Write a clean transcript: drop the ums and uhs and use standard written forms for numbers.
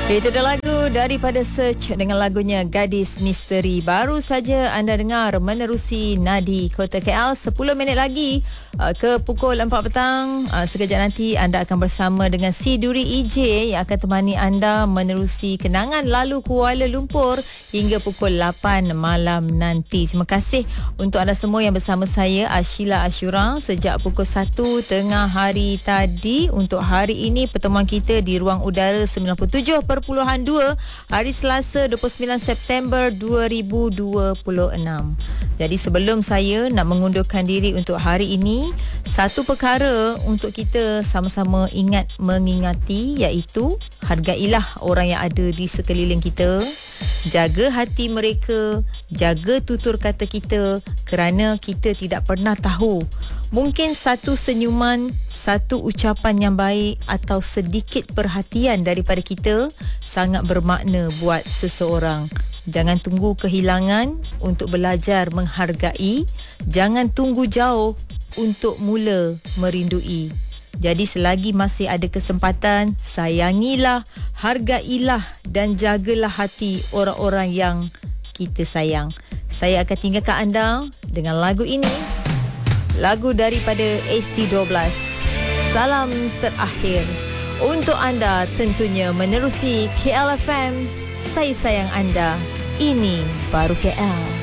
Itu dah lagu daripada Search dengan lagunya Gadis Misteri. Baru saja anda dengar menerusi Nadi Kota KL. 10 minit lagi ke pukul 4 petang. Sekejap nanti anda akan bersama dengan si Duri EJ yang akan temani anda menerusi kenangan lalu Kuala Lumpur hingga pukul 8 malam nanti. Terima kasih untuk anda semua yang bersama saya, Ashila Ashura, sejak pukul 1 tengah hari tadi. Untuk hari ini pertemuan kita di ruang udara 97.2 hari Selasa 29 September 2026. Jadi sebelum saya nak mengundurkan diri untuk hari ini, satu perkara untuk kita sama-sama ingat mengingati, iaitu hargailah orang yang ada di sekeliling kita. Jaga hati mereka, jaga tutur kata kita, kerana kita tidak pernah tahu. Mungkin satu senyuman, satu ucapan yang baik atau sedikit perhatian daripada kita sangat bermakna buat seseorang. Jangan tunggu kehilangan untuk belajar menghargai. Jangan tunggu jauh untuk mula merindui. Jadi selagi masih ada kesempatan, sayangilah, hargailah dan jagalah hati orang-orang yang kita sayang. Saya akan tinggalkan anda dengan lagu ini. Lagu daripada ST12. Salam terakhir untuk anda, tentunya menerusi KLFM. Saya sayang anda. Ini baru KL.